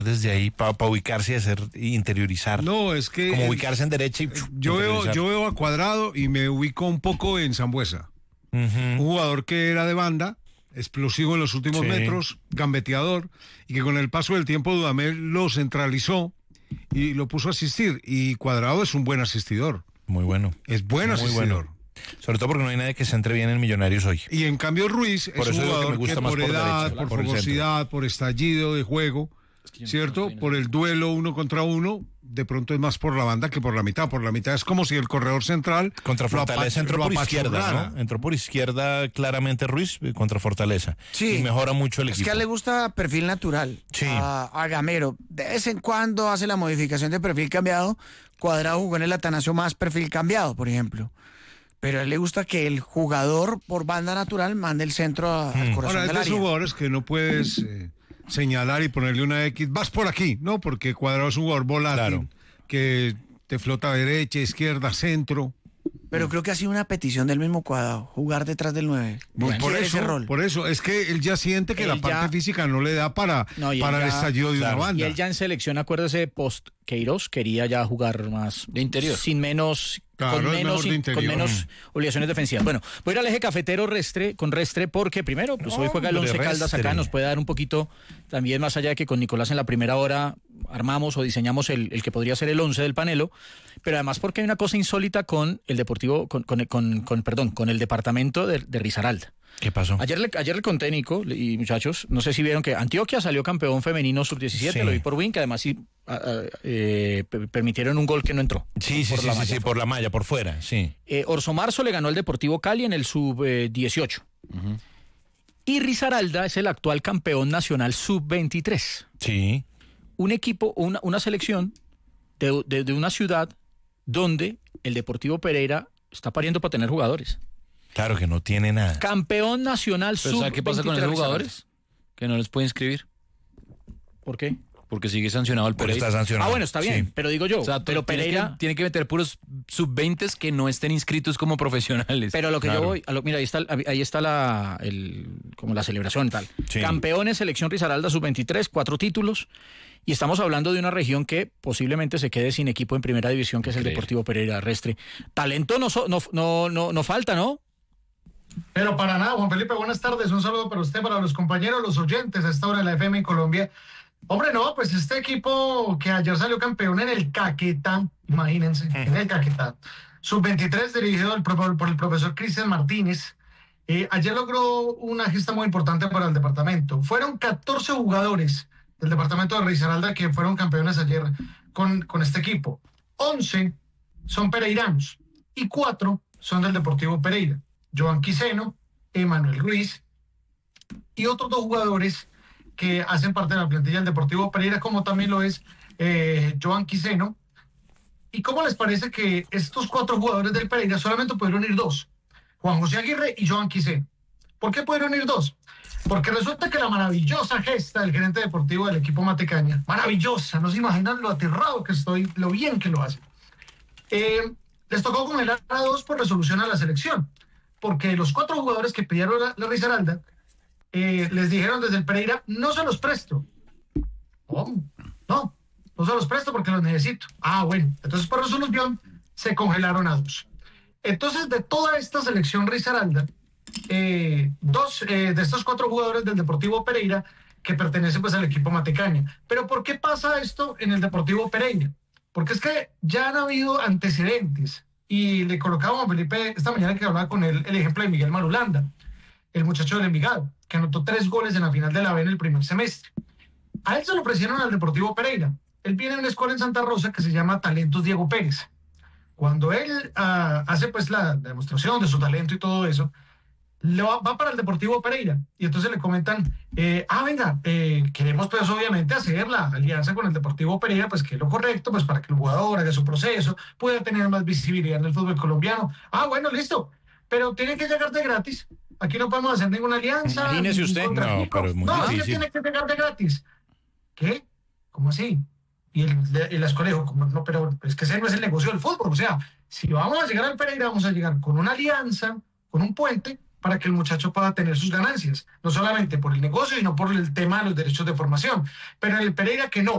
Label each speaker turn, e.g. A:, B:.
A: desde ahí para ubicarse y hacer interiorizar.
B: No, es que
A: como ubicarse en derecha y
B: yo veo a Cuadrado y me ubico un poco en Sambuesa. Un jugador que era de banda, explosivo en los últimos metros, gambeteador, y que con el paso del tiempo Dudamel lo centralizó y lo puso a asistir. Y Cuadrado es un buen asistidor.
A: Muy bueno.
B: Es buen asistidor.
A: Bueno. Sobre todo porque no hay nadie que se entre bien en Millonarios hoy.
B: Y en cambio Ruiz es un jugador que por edad, por fogosidad, por estallido de juego, ¿cierto? Por el duelo uno contra uno, de pronto es más por la banda que por la mitad. Por la mitad es como si el corredor central
A: contra Fortaleza entró por izquierda, ¿no? Entró por izquierda claramente Ruiz contra Fortaleza.
C: Sí.
A: Y mejora mucho el equipo.
C: Es que a él le gusta perfil natural.
A: Sí.
C: A Gamero. De vez en cuando hace la modificación de perfil cambiado. Cuadrado jugó en el Atanasio más perfil cambiado, por ejemplo. Pero a él le gusta que el jugador por banda natural mande el centro al corazón
B: del área. Ahora, es de jugadores que no puedes señalar y ponerle una X, vas por aquí, ¿no? Porque Cuadrado es un jugador volátil, que te flota derecha, izquierda, centro.
C: Pero creo que ha sido una petición del mismo Cuadrado, jugar detrás del 9.
B: Por eso, es que él ya siente que la parte física no le da para el estallido de una banda.
D: Y él ya en selección, acuérdese, post Queiroz, quería ya jugar más
E: de interior.
D: Sin menos... Claro, con menos obligaciones defensivas. Bueno, voy a ir al eje cafetero con Restre porque primero, pues hoy juega el Once Caldas acá, nos puede dar un poquito también más allá de que con Nicolás en la primera hora armamos o diseñamos el que podría ser el 11 del Panelo, pero además porque hay una cosa insólita con el Deportivo, con el departamento de Risaralda.
A: ¿Qué pasó?
D: Ayer le conté, Nico y muchachos, no sé si vieron que Antioquia salió campeón femenino sub-17, lo vi por Win, que además sí permitieron un gol que no entró.
A: Sí, por la malla, por fuera, sí.
D: Orso Marzo le ganó al Deportivo Cali en el sub-18. Y Risaralda es el actual campeón nacional sub-23.
A: Sí.
D: Un equipo, una selección de una ciudad donde el Deportivo Pereira está pariendo para tener jugadores.
A: Claro que no tiene nada.
D: Campeón nacional sub-23.
E: ¿Sabes qué pasa con esos jugadores? Que no les puede inscribir.
D: ¿Por qué?
E: Porque sigue sancionado el Pereira.
A: Está sancionado.
D: Bueno, está bien, pero digo yo.
E: O sea,
D: pero Pereira
E: tiene que meter puros sub-20 que no estén inscritos como profesionales.
D: Pero lo que yo voy, mira, ahí está como la celebración y tal. Sí. Campeones, selección Risaralda sub-23, 4 títulos. Y estamos hablando de una región que posiblemente se quede sin equipo en primera división, que es el Deportivo Pereira Restre. Talento no falta, ¿no?
F: Pero para nada, Juan Felipe, buenas tardes. Un saludo para usted, para los compañeros, los oyentes a esta hora de la FM en Colombia. Hombre, no, pues este equipo que ayer salió campeón en el Caquetá, imagínense, en el Caquetá, sub-23 dirigido por el profesor Cristian Martínez, ayer logró una gesta muy importante para el departamento. Fueron 14 jugadores del departamento de Risaralda que fueron campeones ayer con este equipo. 11 son pereiranos y 4 son del Deportivo Pereira. Joan Quiseno, Emanuel Ruiz y otros 2 jugadores que hacen parte de la plantilla del Deportivo Pereira, como también lo es Joan Quiseno. ¿Y cómo les parece que estos 4 jugadores del Pereira solamente pudieron ir 2? Juan José Aguirre y Joan Quiseno. ¿Por qué pudieron ir 2? Porque resulta que la maravillosa gesta del gerente deportivo del equipo Matecaña, maravillosa, no se imaginan lo aterrado que estoy, lo bien que lo hace. Les tocó congelar a 2 por resolución a la selección, porque los 4 jugadores que pidieron la Risaralda les dijeron desde el Pereira, no se los presto. ¿Cómo? No se los presto porque los necesito. Bueno, entonces por resolución se congelaron a 2. Entonces, de toda esta selección Risaralda, 2 de estos 4 jugadores del Deportivo Pereira que pertenecen pues al equipo Matecaña. Pero ¿por qué pasa esto en el Deportivo Pereira? Porque es que ya han habido antecedentes. Y le colocaba a Juan Felipe esta mañana que hablaba con él el ejemplo de Miguel Marulanda, el muchacho del Envigado, que anotó 3 goles en la final de la B en el primer semestre. A él se lo ofrecieron al Deportivo Pereira. Él viene de una escuela en Santa Rosa que se llama Talentos Diego Pérez. Cuando él hace pues la demostración de su talento y todo eso, va para el Deportivo Pereira. Y entonces le comentan, queremos pues obviamente hacer la alianza con el Deportivo Pereira, pues que es lo correcto, pues para que el jugador haga su proceso, pueda tener más visibilidad en el fútbol colombiano. Bueno, listo, pero tiene que llegar de gratis. Aquí no podemos hacer ninguna alianza.
D: Imagínese usted.
A: No, pero es muy difícil.
F: Es que tiene que llegar de gratis. ¿Qué? ¿Cómo así? Y la escuela dijo, no, pero es que ese no es el negocio del fútbol. O sea, si vamos a llegar al Pereira, vamos a llegar con una alianza, con un puente, para que el muchacho pueda tener sus ganancias, no solamente por el negocio, sino por el tema de los derechos de formación. Pero en el Pereira que no,